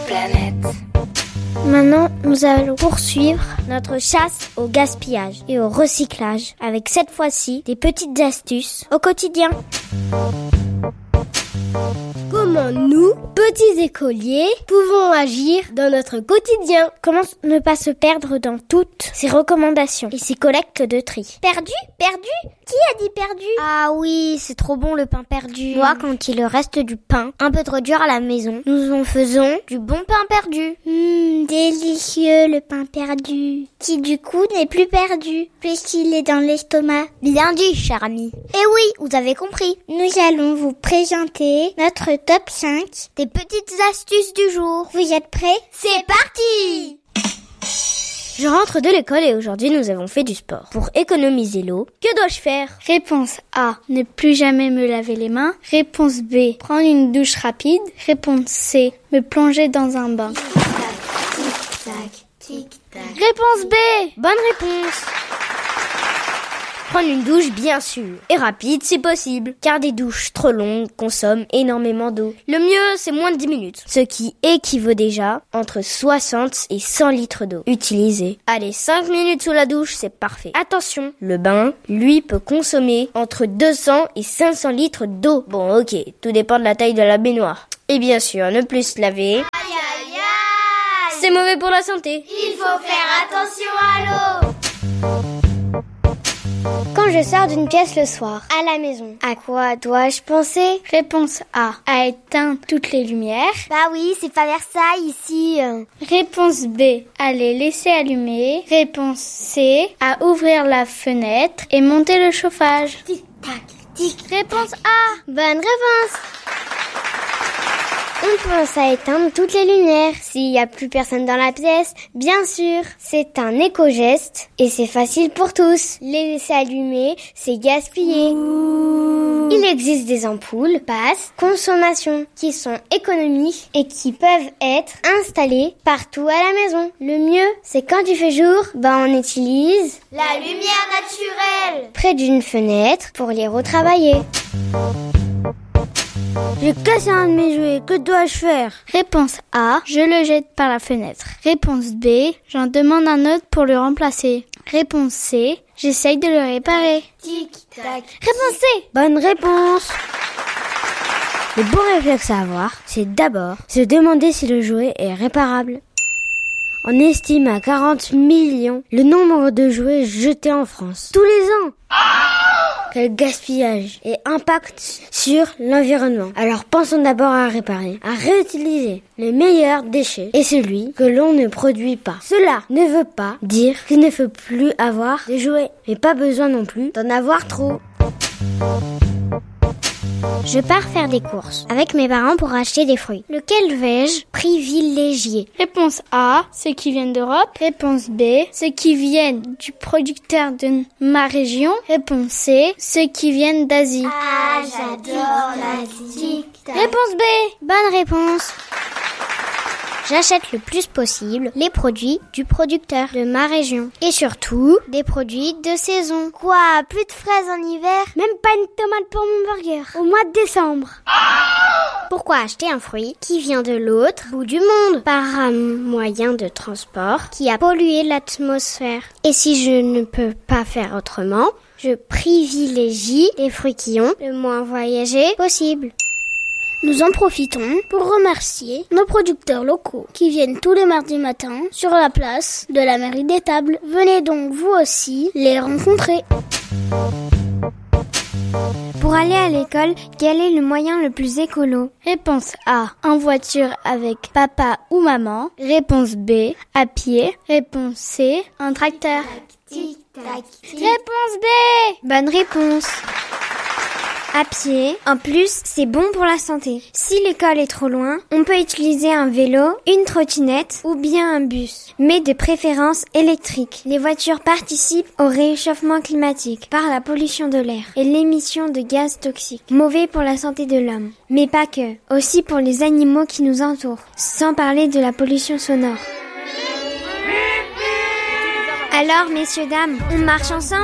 planète. Maintenant, nous allons poursuivre notre chasse au gaspillage et au recyclage avec cette fois-ci des petites astuces au quotidien. Comment nous, petits écoliers, pouvons agir dans notre quotidien? Comment ne pas se perdre dans toutes ces recommandations et ces collectes de tri? Perdu? Qui a dit perdu? Ah oui, c'est trop bon le pain perdu. Moi, quand il reste du pain un peu trop dur à la maison, nous en faisons du bon pain perdu. Délicieux le pain perdu, qui du coup n'est plus perdu, puisqu'il est dans l'estomac. Bien dit, cher ami. Et oui, vous avez compris. Nous allons vous présenter notre top 5 des petites astuces du jour. Vous êtes prêts? C'est parti! Je rentre de l'école et aujourd'hui nous avons fait du sport. Pour économiser l'eau, que dois-je faire? Réponse A, ne plus jamais me laver les mains. Réponse B, prendre une douche rapide. Réponse C, me plonger dans un bain. Tic-tac, tic-tac. Réponse B, bonne réponse. Prendre une douche bien sûr, et rapide si possible, car des douches trop longues consomment énormément d'eau. Le mieux, c'est moins de 10 minutes, ce qui équivaut déjà entre 60 et 100 litres d'eau utilisée. Allez, 5 minutes sous la douche, c'est parfait. Attention, le bain, lui, peut consommer entre 200 et 500 litres d'eau. Bon, ok, tout dépend de la taille de la baignoire. Et bien sûr, ne plus se laver. Aïe aïe aïe! C'est mauvais pour la santé. Il faut faire attention à l'eau! Quand je sors d'une pièce le soir, à la maison, à quoi dois-je penser? Réponse A, à éteindre toutes les lumières. Bah oui, c'est pas Versailles ici. Réponse B, à les laisser allumer. Réponse C, à ouvrir la fenêtre et monter le chauffage. Tic-tac, tic. Réponse A, bonne réponse. On pense à éteindre toutes les lumières s'il n'y a plus personne dans la pièce, bien sûr. C'est un éco-geste et c'est facile pour tous. Les laisser allumer, c'est gaspiller. Il existe des ampoules basse consommation qui sont économiques et qui peuvent être installées partout à la maison. Le mieux, c'est quand il fait jour, on utilise la lumière naturelle près d'une fenêtre pour les retravailler. J'ai cassé un de mes jouets, que dois-je faire? Réponse A, je le jette par la fenêtre. Réponse B, j'en demande un autre pour le remplacer. Réponse C, j'essaye de le réparer. Tic-tac. Réponse C, bonne réponse. Le bon réflexe à avoir, c'est d'abord se demander si le jouet est réparable. On estime à 40 millions le nombre de jouets jetés en France tous les ans. Quel gaspillage et impact sur l'environnement. Alors pensons d'abord à réparer, à réutiliser le meilleur déchet et celui que l'on ne produit pas. Cela ne veut pas dire qu'il ne faut plus avoir de jouets, mais pas besoin non plus d'en avoir trop. Je pars faire des courses avec mes parents pour acheter des fruits. Lequel vais-je privilégier? Réponse A, ceux qui viennent d'Europe. Réponse B, ceux qui viennent du producteur de ma région. Réponse C, ceux qui viennent d'Asie. Ah, j'adore l'Asie. Réponse B, bonne réponse. J'achète le plus possible les produits du producteur de ma région. Et surtout, des produits de saison. Quoi, plus de fraises en hiver? Même pas une tomate pour mon burger. Au mois de décembre. Pourquoi acheter un fruit qui vient de l'autre bout du monde par un moyen de transport qui a pollué l'atmosphère? Et si je ne peux pas faire autrement, je privilégie les fruits qui ont le moins voyagé possible. Nous en profitons pour remercier nos producteurs locaux qui viennent tous les mardis matins sur la place de la mairie d'Étable. Venez donc vous aussi les rencontrer. Pour aller à l'école, quel est le moyen le plus écolo? Réponse A, en voiture avec papa ou maman. Réponse B, à pied. Réponse C, en tracteur. Tic-tac. Réponse B, bonne réponse. À pied. En plus, c'est bon pour la santé. Si l'école est trop loin, on peut utiliser un vélo, une trottinette ou bien un bus, mais de préférence électrique. Les voitures participent au réchauffement climatique par la pollution de l'air et l'émission de gaz toxiques, mauvais pour la santé de l'homme. Mais pas que, aussi pour les animaux qui nous entourent, sans parler de la pollution sonore. Alors, messieurs, dames, on marche ensemble ?